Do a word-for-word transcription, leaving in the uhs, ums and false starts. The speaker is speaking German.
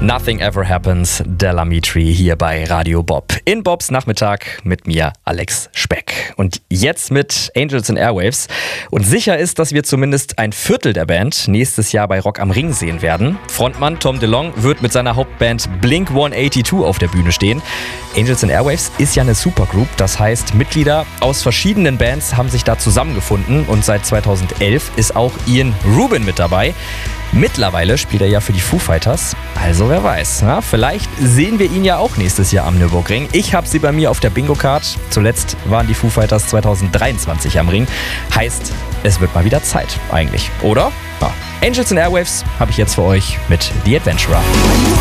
Nothing Ever Happens, Del Amitri hier bei Radio Bob. In Bobs Nachmittag mit mir, Alex Speck. Und jetzt mit Angels and Airwaves. Und sicher ist, dass wir zumindest ein Viertel der Band nächstes Jahr bei Rock am Ring sehen werden. Frontmann Tom DeLonge wird mit seiner Hauptband Blink hundertzweiundachtzig auf der Bühne stehen. Angels and Airwaves ist ja eine Supergroup, das heißt, Mitglieder aus verschiedenen Bands haben sich da zusammengefunden und seit zweitausendelf ist auch Ian Rubin mit dabei. Mittlerweile spielt er ja für die Foo Fighters, also wer weiß, na, vielleicht sehen wir ihn ja auch nächstes Jahr am Nürburgring. Ich habe sie bei mir auf der Bingo-Card. Zuletzt waren die Foo Fighters zweitausenddreiundzwanzig am Ring. Heißt, es wird mal wieder Zeit eigentlich, oder? Ja. Angels and Airwaves habe ich jetzt für euch mit The Adventurer.